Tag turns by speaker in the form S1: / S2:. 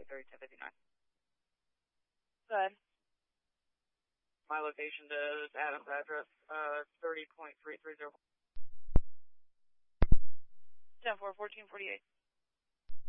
S1: 10:30, 10:59.
S2: Go ahead.
S1: My location is Adam's address, 30.330.
S2: 10-4, 1448.